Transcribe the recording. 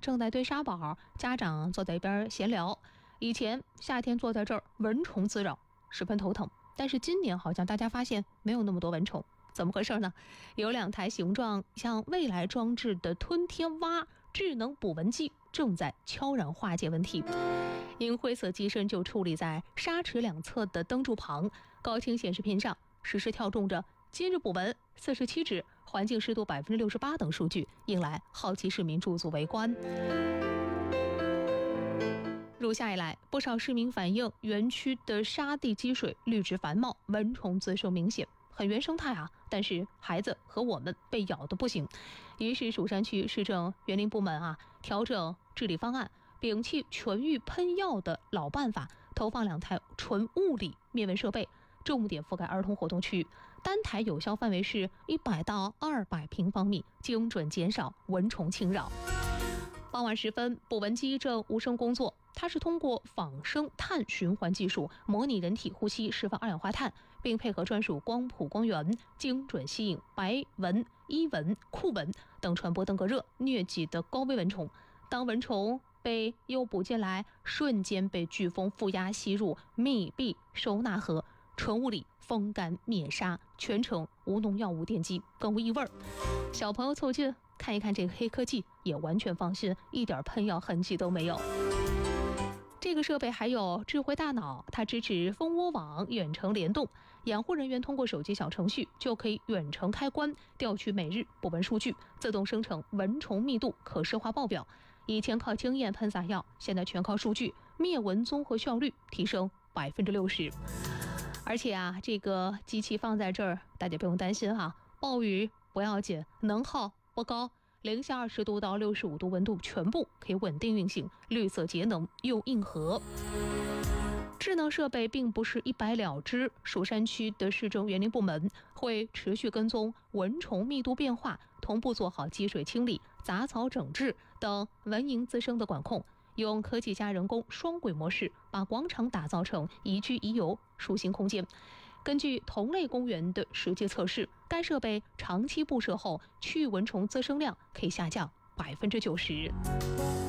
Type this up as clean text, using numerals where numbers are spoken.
正在堆沙堡，家长坐在一边闲聊。以前夏天坐在这儿，蚊虫滋扰，十分头疼。但是今年好像大家发现没有那么多蚊虫，怎么回事呢？有2台形状像未来装置的吞天蛙智能捕蚊机正在悄然化解问题。因灰色机身就矗立在沙池两侧的灯柱旁，高清显示屏上实时跳动着今日捕蚊47只、环境湿度68%等数据，引来好奇市民驻足围观。入夏以来，不少市民反映园区的沙地积水绿植繁茂，蚊虫滋生明显，很原生态啊，但是孩子和我们被咬得不行。于是蜀山区市政园林部门调整治理方案，摒弃纯欲喷药的老办法，投放2台纯物理灭蚊设备，重点覆盖儿童活动区，单台有效范围是100到200平方米，精准减少蚊虫侵扰。傍晚时分，捕蚊机正无声工作，它是通过仿生碳循环技术模拟人体呼吸释放二氧化碳，并配合专属光谱光源，精准吸引白蚊、伊蚊、酷蚊等传播登革热、疟疾的高危蚊虫。当蚊虫被诱捕进来，瞬间被飓风负压吸入密闭收纳盒，纯物理风干灭杀，全程无农药无电击，更无异味。小朋友凑近看一看这个黑科技，也完全放心，一点喷药痕迹都没有。这个设备还有智慧大脑，它支持蜂窝网远程联动，养护人员通过手机小程序就可以远程开关调取每日捕蚊数据，自动生成蚊虫密度可视化报表。以前靠经验喷洒药，现在全靠数据，灭蚊综合效率提升60%。而且这个机器放在这儿，大家不用担心暴雨不要紧，能耗不高，0下20度到65度温度全部可以稳定运行，绿色节能又硬核。智能设备并不是一摆了之，蜀山区的市政园林部门会持续跟踪蚊虫密度变化，同步做好积水清理、杂草整治等蚊蝇滋生的管控，用科技加人工双轨模式，把广场打造成宜居宜游舒心空间。根据同类公园的实际测试，该设备长期布设后，区域蚊虫滋生量可以下降90%。